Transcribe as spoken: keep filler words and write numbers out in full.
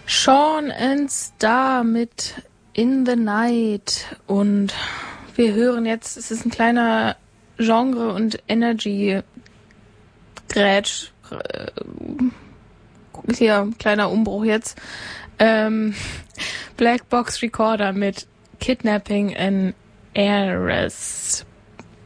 Sean and Star mit In the Night. Und wir hören jetzt, es ist ein kleiner Genre- und Energy-Grätsch. Äh, hier, kleiner Umbruch jetzt. Ähm, Black Box Recorder mit Kidnapping an Heiress.